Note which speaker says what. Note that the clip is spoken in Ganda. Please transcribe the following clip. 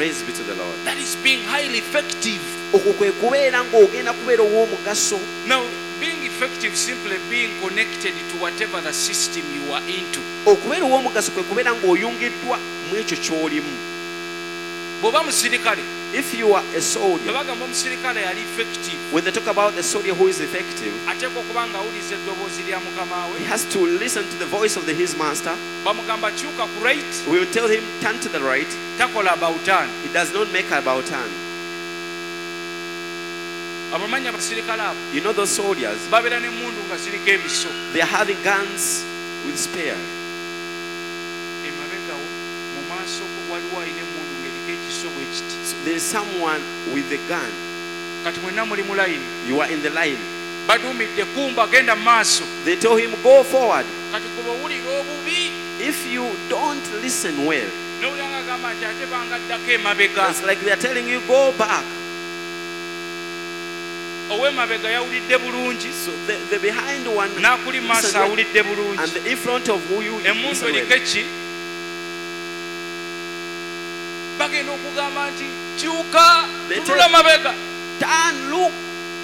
Speaker 1: Praise be to the Lord.
Speaker 2: That is being highly effective.
Speaker 1: Okwo kwe kubeera ng'ogenda kubeera ow'omugaso.
Speaker 2: Now, being effective simply being connected to whatever the system you are into.
Speaker 1: Okubeera ow'omugaso kwe kubeera ng'oyungiddwa mu ekyo ky'olimu.
Speaker 2: Bw'oba musirikale,
Speaker 1: If you are a soldier,
Speaker 2: bwe bagamba omusirikale yali effective,
Speaker 1: when they talk about a soldier who is effective,
Speaker 2: ateekwa okuba ng'awuliza eddoboozi lya mukama
Speaker 1: he
Speaker 2: we.
Speaker 1: has to listen to the voice of his master.
Speaker 2: Bamugamba kyuka ku right,
Speaker 1: We will tell him, turn to the right.
Speaker 2: takola about turn.
Speaker 1: He does not make about turn.
Speaker 2: Abamanyi abasirikale abo
Speaker 1: You know those soldiers,
Speaker 2: babeera n'emmundu nga ziriko ebiso.
Speaker 1: they are having guns with spear.
Speaker 2: Emabegawo mu maaso waliwo alina emmundu ng'eriko ekiso bwe kiti.
Speaker 1: So there is someone with a gun.
Speaker 2: Kati mwenna muli mu layini.
Speaker 1: You are in the line.
Speaker 2: Baduumidde kumba genda mu maaso.
Speaker 1: They tell him, go forward.
Speaker 2: Kati kuba owulira obubi.
Speaker 1: If you don't listen well,
Speaker 2: N'owulira ng'agamba nti ate bangaddako emabega.
Speaker 1: it's like they are telling you, go back.
Speaker 2: Ow'emabega yawulidde bulungi.
Speaker 1: So the behind one,
Speaker 2: N'akuli maaso
Speaker 1: listen well,
Speaker 2: awulidde bulungi.
Speaker 1: and the in front of who you
Speaker 2: Emmundu
Speaker 1: listen
Speaker 2: eriko
Speaker 1: well.
Speaker 2: eki? Bagenda okugamba nti kyuka
Speaker 1: They
Speaker 2: tunula
Speaker 1: tell-
Speaker 2: mabega.
Speaker 1: Turn, look